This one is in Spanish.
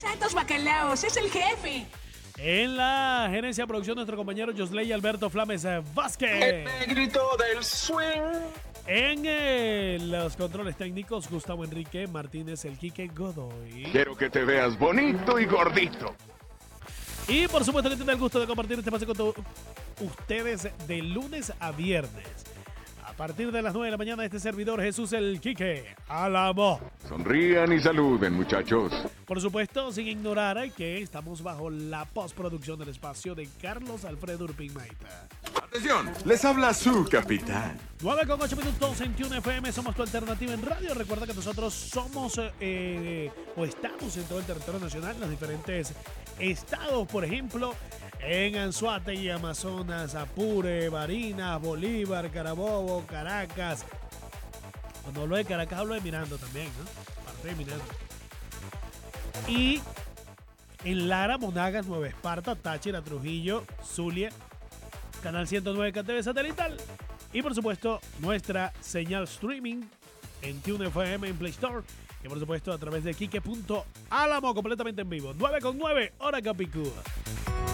Santos Bacalaos, es el jefe. En la gerencia de producción, nuestro compañero Josley Alberto Flames Vázquez. El negrito del swing. En los controles técnicos, Gustavo Enrique Martínez, el Quique Godoy. Quiero que te veas bonito y gordito. Y por supuesto que tiene el gusto de compartir este espacio con ustedes de lunes a viernes. A partir de las 9 de la mañana, este servidor Jesús el Quique Álamo. Sonrían y saluden, muchachos. Por supuesto, sin ignorar que estamos bajo la postproducción del espacio de Carlos Alfredo Urpin Maita. Atención, les habla su capitán. 9:08 minutos en Tune FM, somos tu alternativa en radio. Recuerda que nosotros somos o estamos en todo el territorio nacional, en los diferentes estados, por ejemplo, en Anzoátegui, Amazonas, Apure, Barinas, Bolívar, Carabobo, Caracas. Cuando hablo de Caracas hablo de Miranda también, ¿no? Parte de Miranda. Y en Lara, Monagas, Nueva Esparta, Táchira, Trujillo, Zulia, Canal 109 KTV satelital. Y por supuesto, nuestra señal streaming en Tune FM en Play Store. Y por supuesto, a través de Quique.álamo, completamente en vivo. 9:09, hora Capicúa.